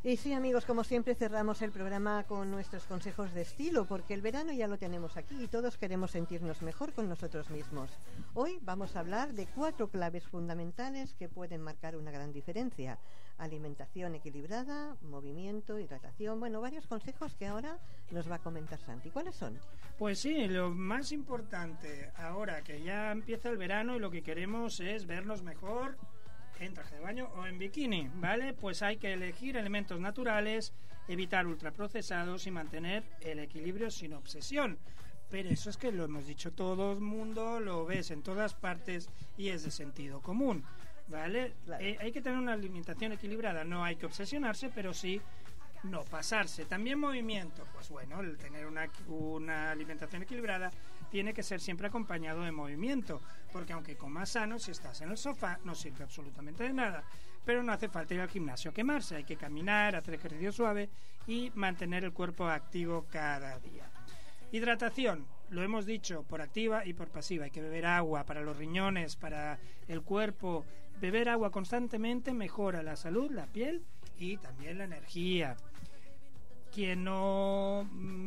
Y sí, amigos, como siempre cerramos el programa con nuestros consejos de estilo, porque el verano ya lo tenemos aquí y todos queremos sentirnos mejor con nosotros mismos. Hoy vamos a hablar de 4 claves fundamentales que pueden marcar una gran diferencia: alimentación equilibrada, movimiento, hidratación, bueno, varios consejos que ahora nos va a comentar Santi. ¿Cuáles son? Pues sí, lo más importante ahora que ya empieza el verano y lo que queremos es vernos mejor en traje de baño o en bikini, ¿vale? Pues hay que elegir elementos naturales, evitar ultraprocesados y mantener el equilibrio sin obsesión. Pero eso es que lo hemos dicho todo el mundo, lo ves en todas partes y es de sentido común, ¿vale? Claro. Hay que tener una alimentación equilibrada, no hay que obsesionarse, pero sí no pasarse. También movimiento, pues bueno, el tener una alimentación equilibrada tiene que ser siempre acompañado de movimiento, porque aunque comas sano, si estás en el sofá no sirve absolutamente de nada, pero no hace falta ir al gimnasio a quemarse, hay que caminar, hacer ejercicio suave y mantener el cuerpo activo cada día. Hidratación, lo hemos dicho, por activa y por pasiva. Hay que beber agua para los riñones, para el cuerpo. Beber agua constantemente mejora la salud, la piel y también la energía. Quien no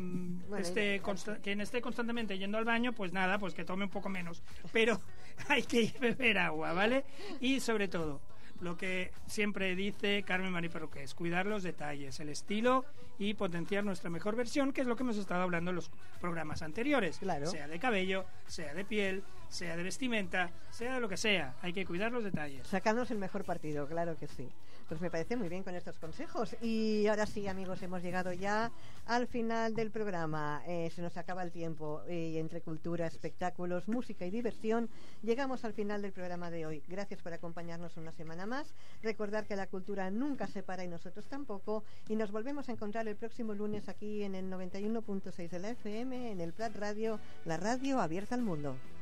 quien esté constantemente yendo al baño, pues nada, pues que tome un poco menos. Pero hay que beber agua, ¿vale? Y sobre todo, lo que siempre dice Carmen Marí Perruque es cuidar los detalles, el estilo y potenciar nuestra mejor versión, que es lo que hemos estado hablando en los programas anteriores. Claro. Sea de cabello, sea de piel, sea de vestimenta, sea de lo que sea. Hay que cuidar los detalles. Sacarnos el mejor partido, claro que sí. Pues me parece muy bien con estos consejos. Y ahora sí, amigos, hemos llegado ya al final del programa. Se nos acaba el tiempo y entre cultura, espectáculos, música y diversión llegamos al final del programa de hoy. Gracias por acompañarnos una semana más. Recordar que la cultura nunca se para y nosotros tampoco. Y nos volvemos a encontrar el próximo lunes aquí en el 91.6 de la FM, en el Prat Radio, la radio abierta al mundo.